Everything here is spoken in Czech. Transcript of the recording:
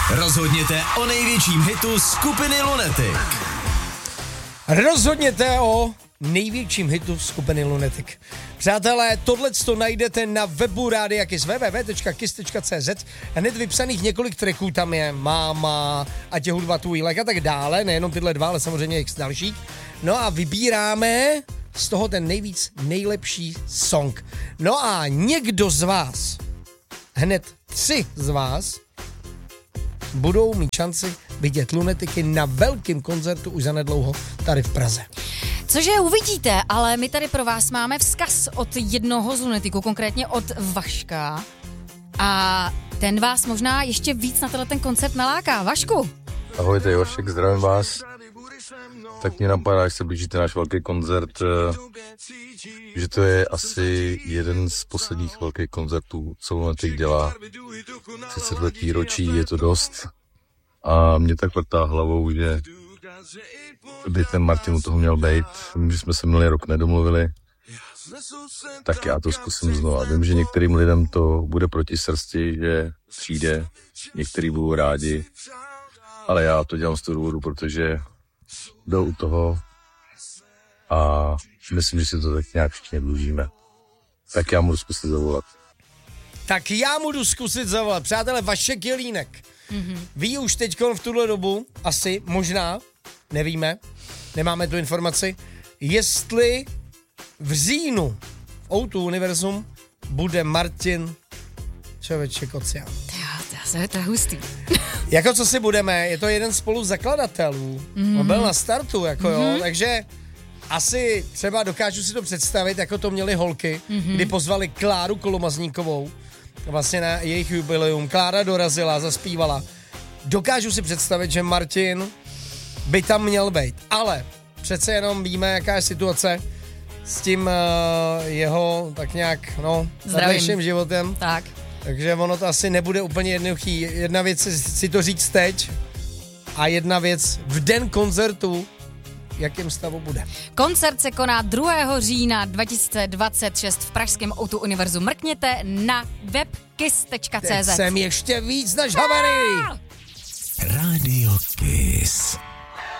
Rozhodněte o největším hitu skupiny Lunatic. Rozhodněte o největším hitu skupiny Lunatic. Přátelé, tohleto najdete na webu Rádia Kiss, www.kiss.cz. Hned vypsaných několik tracků tam je. Máma, ať je hudba tvůj lék a tak dále. Nejenom tyhle dva, ale samozřejmě x dalších. No a vybíráme z toho ten nejlepší song. No a někdo z vás, hned 3 z vás, budou mít šanci vidět Lunatiky na velkém koncertu už zanedlouho tady v Praze. Cože uvidíte, ale my tady pro vás máme vzkaz od jednoho z Lunatiků, konkrétně od Vaška. A ten vás možná ještě víc na ten koncert naláká. Vašku! Ahoj, tady Vašek, zdravím vás. Tak mě napadá, až se blížíte náš velký koncert, že to je asi jeden z posledních velkých koncertů, co Lunatic dělá. 30 let výročí, je to dost. A mě tak vrtá hlavou, že by ten Martin u toho měl být. Vím, že jsme se minulý rok nedomluvili, tak já to zkusím znova. Vím, že některým lidem to bude proti srsti, že přijde, některý budou rádi, ale já to dělám z toho důvodu, protože byl u toho a myslím, že si to tak nějak všichni dlužíme. Tak já můžu zkusit zavolat. Tak já můžu zkusit zavolat. Přátelé, Vašek Jelínek. Ví už teďkon v tuhle dobu, asi, možná, nevíme, nemáme tu informaci, jestli v říjnu v O2 Univerzum bude Martin Člověče Kocián. To je hustý. Jako co si budeme, je to jeden spolu zakladatelů. On byl na startu, jako jo, takže asi třeba dokážu si to představit, jako to měli holky, kdy pozvali Kláru Kolomazníkovou, vlastně na jejich jubileum. Klára dorazila, zaspívala. Dokážu si představit, že Martin by tam měl být, ale přece jenom víme, jaká je situace s tím jeho tak nějak, zdravým životem. Tak. Takže ono to asi nebude úplně jednoduchý. Jedna věc je si to říct teď a jedna věc v den koncertu, jakém stavu bude. Koncert se koná 2. října 2026 v pražském O2 Univerzu. Mrkněte na webkiss.cz. Teď jsem ještě víc než Havary. Rádio Kiss.